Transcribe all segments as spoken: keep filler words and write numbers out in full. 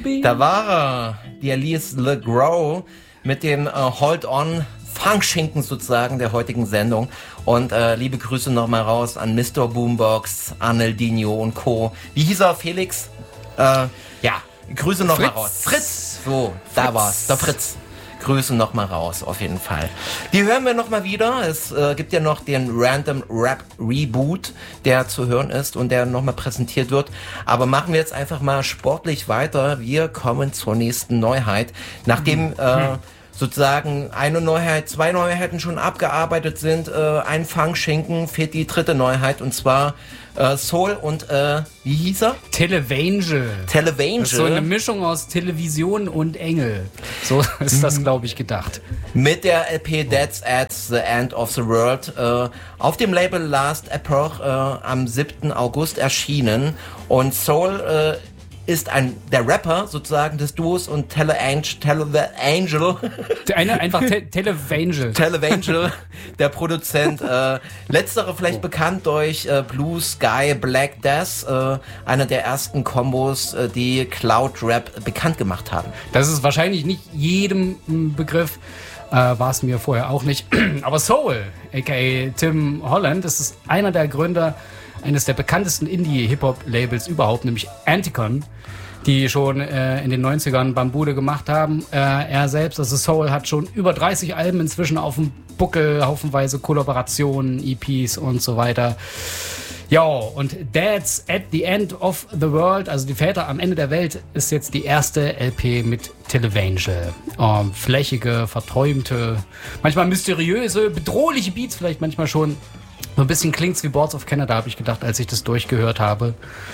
be. Da war er, die Elise LeGros mit dem äh, Hold On Funkschinken sozusagen der heutigen Sendung. Und äh, liebe Grüße nochmal raus an Mister Boombox, Arneldinho und Co. Wie hieß er, Felix? Äh, ja, Grüße nochmal raus. Fritz! So, Fritz. Da war's, der Fritz. Grüße nochmal raus, auf jeden Fall. Die hören wir nochmal wieder. Es äh, gibt ja noch den Random Rap Reboot, der zu hören ist und der nochmal präsentiert wird. Aber machen wir jetzt einfach mal sportlich weiter. Wir kommen zur nächsten Neuheit. Nachdem äh, sozusagen eine Neuheit, zwei Neuheiten schon abgearbeitet sind, äh, ein Fangschinken, fehlt die dritte Neuheit und zwar äh, Soul und äh, wie hieß er? Televangel. Televangel. Das ist so eine Mischung aus Television und Engel. So ist das, glaube ich, gedacht. Mit der L P That's at the End of the World äh, auf dem Label Last Epoch äh, am siebten August erschienen. Und Soul äh, ist ein der Rapper sozusagen des Duos und Teleangel, Teleangel, eine einfach Te- Televangel, Televangel, der Produzent. Äh, letztere vielleicht oh. bekannt durch äh, Blue Sky Black Death, äh, einer der ersten Kombos, äh, die Cloud Rap bekannt gemacht haben. Das ist wahrscheinlich nicht jedem ein Begriff. Äh, war es mir vorher auch nicht. Aber Soul, aka Tim Holland, das ist einer der Gründer eines der bekanntesten Indie-Hip-Hop-Labels überhaupt, nämlich Anticon, die schon äh, in den neunzigern Bambude gemacht haben. Äh, er selbst, also Soul, hat schon über dreißig Alben inzwischen auf dem Buckel, haufenweise Kollaborationen, E Ps und so weiter. Ja, und Dad's at the End of the World, also die Väter am Ende der Welt, ist jetzt die erste L P mit Televangel. Ähm, flächige, verträumte, manchmal mysteriöse, bedrohliche Beats, vielleicht manchmal schon. So ein bisschen klingt's wie Boards of Canada, habe ich gedacht, als ich das durchgehört habe.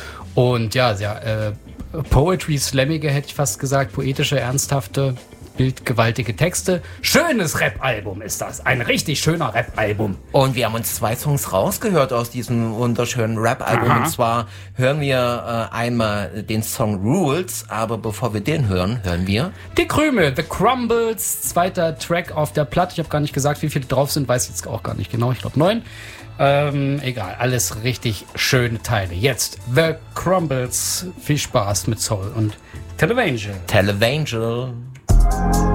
Und ja, sehr äh, Poetry, slammige, hätte ich fast gesagt, poetische, ernsthafte, bildgewaltige Texte. Schönes Rap-Album ist das. Ein richtig schöner Rap-Album. Und wir haben uns zwei Songs rausgehört aus diesem wunderschönen Rap-Album. Aha. Und zwar hören wir äh, einmal den Song Rules, aber bevor wir den hören, hören wir Die Krümel, The Crumbles, zweiter Track auf der Platte. Ich habe gar nicht gesagt, wie viele drauf sind, weiß jetzt auch gar nicht genau. Ich glaube neun. Ähm, egal, alles richtig schöne Teile. Jetzt The Crumbles. Viel Spaß mit Soul und Televangel. Televangel.